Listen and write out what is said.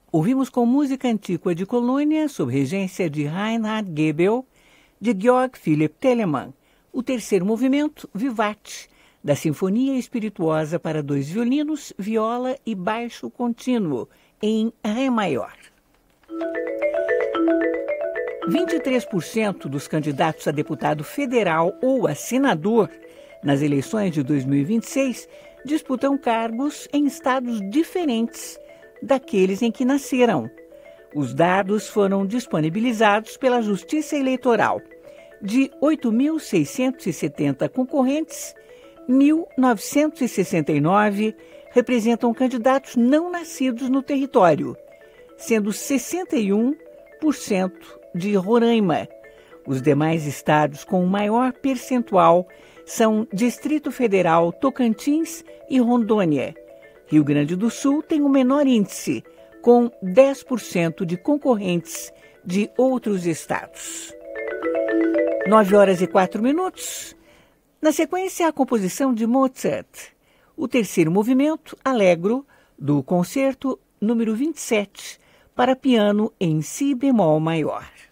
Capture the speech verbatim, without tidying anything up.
Ouvimos com música antiga de Colônia, sob regência de Reinhard Goebel, de Georg Philipp Telemann, o terceiro movimento, Vivat, da Sinfonia Espirituosa para dois violinos, viola e baixo contínuo, em Ré maior. vinte e três por cento dos candidatos a deputado federal ou a senador nas eleições de dois mil e vinte e seis disputam cargos em estados diferentes daqueles em que nasceram. Os dados foram disponibilizados pela Justiça Eleitoral. De oito mil seiscentos e setenta concorrentes, mil novecentos e sessenta e nove representam candidatos não nascidos no território, sendo sessenta e um por cento de Roraima. Os demais estados com o maior percentual são Distrito Federal, Tocantins e Rondônia. Rio Grande do Sul tem o menor índice, com dez por cento de concorrentes de outros estados. Nove horas e quatro minutos. Na sequência, a composição de Mozart, o terceiro movimento, Allegro, do concerto número vinte e sete, para piano em si bemol maior.